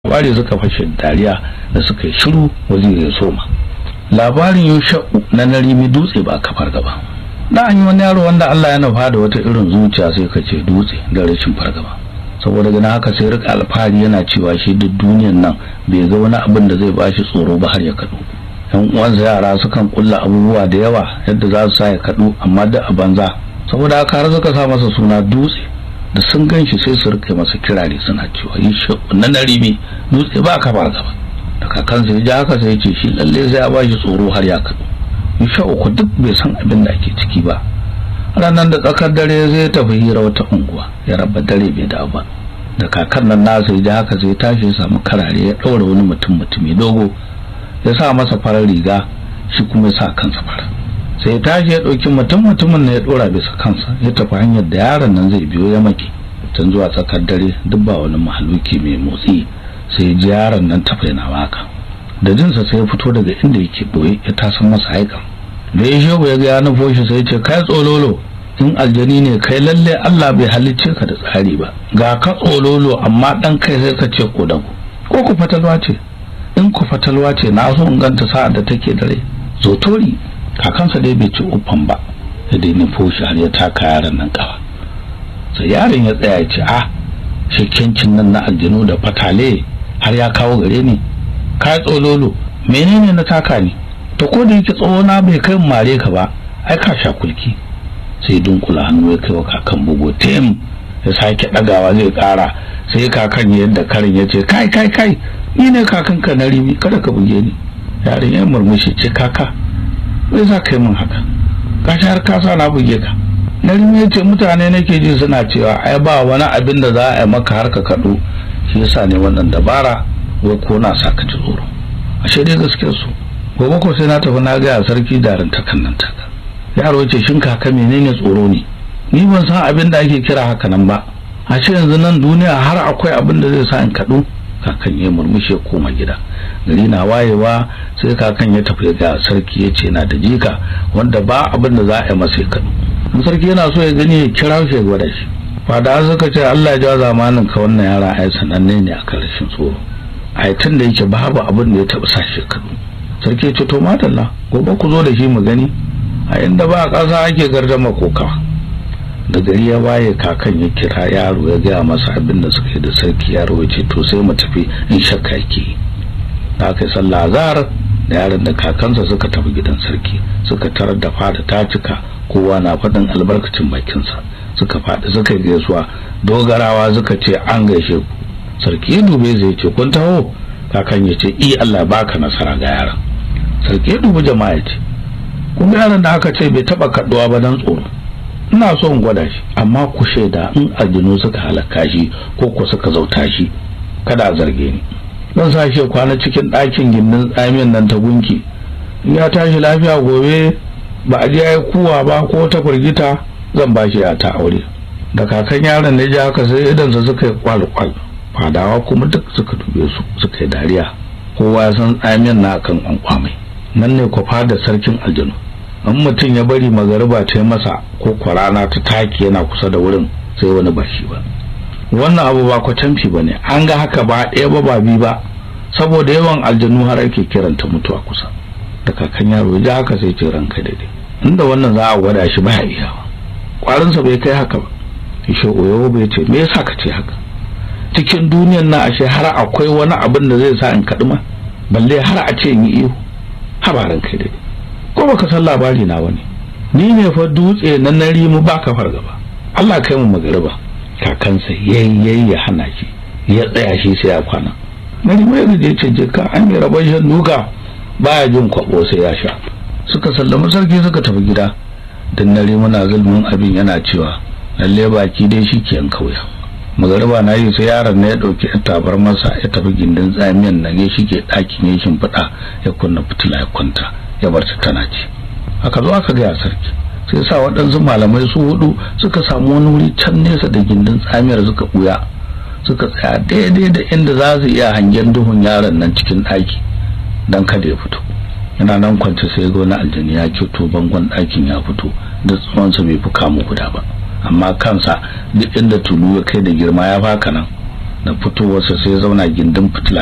ware suka fashe dariya da suka yi shiru. Waziri ya soma labarin Yusha'u na Narimi dutse ba kafar gaba. Da an yi wani yaro wanda Allah ya nufa da wata irin zuciya sai ka ce dutse da rashin fargaba. Saboda gina haka sai rika alfahari yana cewa shi duk duniyan nan bai ga wani abin da zai bashi tsoro ba har ya kadu. Yan uwansa yara sukan kulla abubuwa da yawa yadda za su sa ya kadu amma da a banza. Saboda haka har suka sa masa suna dutse. Da sun ganshi sai su rike masa kirari suna cewa Yusha'u na Narimi dutse ba kafar gaba. Da kakansa ya ji haka sai ya ce shi lalle sai ya bashi tsoro har ya kadu. Yusha'u ko duk bai san abin da ake ciki ba. Ranar da tsakar dare zai tafi hira wata unguwa ya raba dare bai dawo ba. Da kakan nan nasa ya haka sai tashi ya samu karare ya daura wani mutumi dogo ya sa masa farar riga shi kuma ya sa kansa fara. Sai tashi ya dauki mutumin ne ya dora bisa kansa ya tafi hanyar da yaron nan zai biyo ya maki. Tun zuwa tsakar dare duk ba wani mahaluki mai motsi sai ji yaron nan tafi yana waka. Da jinsa sai ya fito daga inda yake boye ya tasan masa haikan. Da ya shehu ya ga ya nufo shi sai ya ce kai tsololo in aljani ne kai lalle Allah bai halicce ka da tsari ba. Ga ka tsololo amma dan kai sai ka ce ko dago. Ko ku fatalwa ce? In ku fatalwa ce na so in ganta sa'ad da take dare. Zotori kakansa dai bai ci uffan ba. Ya dai nufo shi har ya taka yaron nan kawa. Sai yaron ya tsaya ya ce shikencin nan na aljanu da fatale har ya kawo gare ni. Kai tsololo menene na taka ni? To ko da yake tsona bai kai mare ka ba ai ka sha kulki. Sai dunkula hannu ya kai wa kakan bugo tem ya sake dagawa zai kara sai kakan yadda karin ya ce kai ni ne kakan ka Narimi kada ka buge ni. Yaron ya murmushi ce kaka wai za ka yi min haka ka har ka sa na buge ka. Narimi ya ce mutane nake ji suna cewa ai ba wani abin da za a yi maka har ka kado shi yasa ne wannan dabara wai ko na saka ji tsoro. Ashe dai gaskiyar su gobe ko sai na tafi na ga sarki darin takan nan taka. Yaro ce shin kaka menene tsoro ne? Ni ban san abin da ake kira haka nan ba. Ashe yanzu nan duniya har akwai abin da zai sa in kadu. Kakan ya murmushe koma gida. Gari na wayewa sai kakan ya tafi ga sarki ya ce na da jika wanda ba abin da za a yi masa kadu. Sarki yana so ya gani ya kira shi ya gwada shi. Fada suka ce Allah ya ja zamanin ka wannan yara ai sananne ne akan rashin tsoro. Ai tun da yake babu abin da ya taba sa shi kadu. Sarki ya ce to madalla gobe ku zo da shi mu gani. A inda ba ƙasa ake gardama koka. Da gari ya waye kakan ya kira yaro ya gaya masa abin da suka yi da sarki. Yaro ya ce to sai mu tafi in shakka yake. Da aka yi sallah azhar da yaron da kakansa suka tafi gidan sarki suka tarar da fada ta cika kowa na faɗin albarkacin bakinsa. Suka faɗi suka gaisuwa dogarawa suka ce an gaishe ku. Sarki ya dube zai ce kun taho. Kakan ya ce Allah baka nasara ga yaron. Sarki ya dubi jama'a ya ce kun yaron da aka ce bai taba kaduwa ba dan tsoro. Ina so in gwada shi amma ku shaida in aljinu suka halaka shi ko ku suka zauta shi kada a zarge ni. Dan sa shi kwana cikin ɗakin gindin tsamiyan nan ta gunki. In ya tashi lafiya gobe ba a je yayi kuwa ba ko ta furgita zan ba shi ya ta aure. Da kakan yaron ne ji haka sai idan sa suka yi kwal fadawa kuma duk suka dube su suka yi dariya. Kowa ya san tsamiyan na kan kwankwamai. Nan ne kwafa da sarkin aljanu. In mutum ya bari magariba ta yi masa ko kwarana ta taki yana kusa da wurin sai wani ba shi ba. Wannan abu ba kwatanci ba ne an ga haka ba ɗaya ba biyu ba saboda yawan aljanu har ake kiranta mutuwa kusa. Da kakan yaro ya haka sai ce ranka daidai inda wannan za a gwada shi ba ya iya ba. Kwarinsa bai kai haka ba. Ishe oyo bai ce me yasa ka ce haka? Cikin duniyan na ashe har akwai wani abin da zai sa in kaɗuma balle har a ce in yi iyo. Habaran kai dai ko baka san labari na wani ni ne fa dutse na Narimi baka fargaba. Allah kai mu magariba kakansa yayi ya hana shi ya tsaya shi sai ya kwana. Narimi ya je ce jika an yi rabon shan duka baya jin kwabo sai ya sha. Suka sallama sarki suka tafi gida. Dan Narimi na zulmin abin yana cewa lalle baki dai shi ke kauya. Magariba na yi sai yaron ne ya dauki tabar masa ya tafi gindin tsamiyan nan ya shige ɗakin ya shimfiɗa ya kunna fitila ya kwanta ya bar ta tana ci. Aka zo aka ga sarki sai sa waɗansu malamai su hudu suka samu wani wuri can nesa da gindin tsamiyar suka buya suka tsaya daidai da inda za su iya hangen duhun yaron nan cikin ɗaki dan kada ya fito. Yana nan kwance sai ga wani aljani ya kyoto bangon ɗakin ya fito da tsawonsa bai fi kamu guda ba amma kansa duk inda tulu ya kai da girma ya baka nan da fitowarsa sai zauna gindin fitila